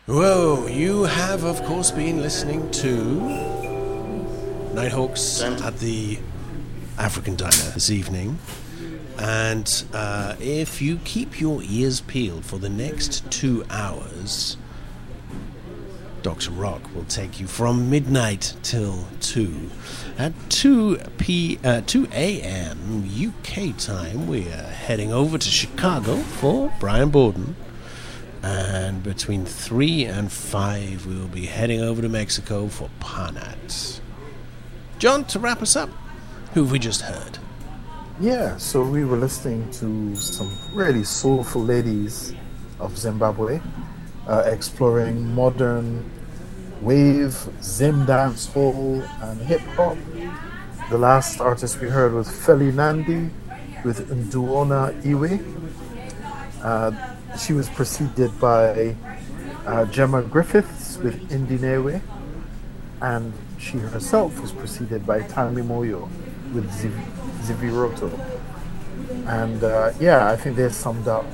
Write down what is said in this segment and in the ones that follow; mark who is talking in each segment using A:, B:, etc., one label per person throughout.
A: Well, you have, of course, been listening to Nighthawks at the African Diner this evening. And if you keep your ears peeled for the next 2 hours, Dr. Rock will take you from midnight till 2. At 2 a.m. UK time, we are heading over to Chicago for Brian Borden. And between 3 and 5, we will be heading over to Mexico for Parnat. John, to wrap us up, who have we just heard?
B: Yeah, so we were listening to some really soulful ladies of Zimbabwe, exploring modern wave, Zim dance hall, and hip hop. The last artist we heard was Feli Nandi with Nduona Iwe. She was preceded by Gemma Griffiths with Indinewe, and she herself was preceded by Tami Moyo with Ziviroto. And I think they summed up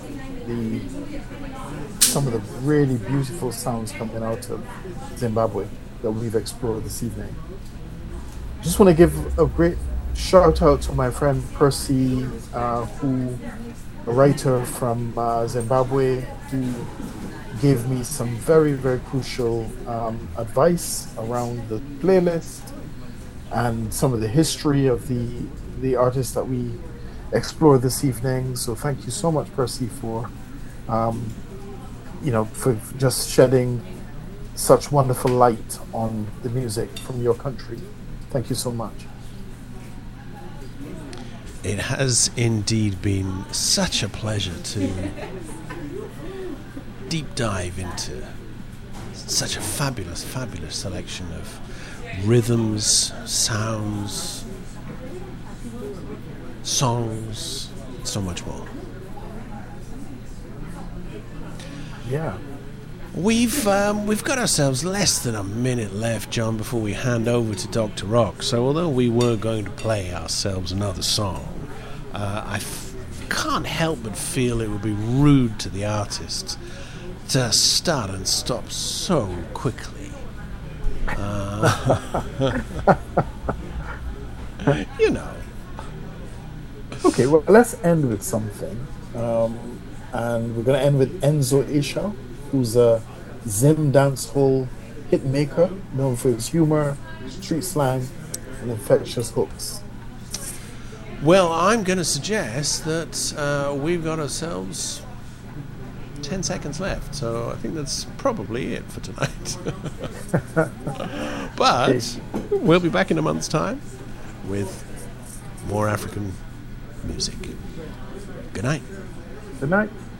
B: some of the really beautiful sounds coming out of Zimbabwe that we've explored this evening. Just want to give a great shout out to my friend Percy, who a writer from Zimbabwe, who gave me some very, very crucial advice around the playlist and some of the history of the artists that we explored this evening. So thank you so much, Percy, for for just shedding such wonderful light on the music from your country. Thank you so much.
A: It has indeed been such a pleasure to deep dive into such a fabulous, fabulous selection of rhythms, sounds, songs, so much more.
B: Yeah.
A: We've got ourselves less than a minute left, John, before we hand over to Dr. Rock. So although we were going to play ourselves another song, I can't help but feel it would be rude to the artists to start and stop so quickly. You know.
B: Okay, well, let's end with something. And we're going to end with Enzo Isha, who's a Zim dancehall hit maker known for his humor, street slang, and infectious hooks.
A: Well, I'm going to suggest that we've got ourselves 10 seconds left, so I think that's probably it for tonight. But we'll be back in a month's time with more African music. Good night.
B: Good night.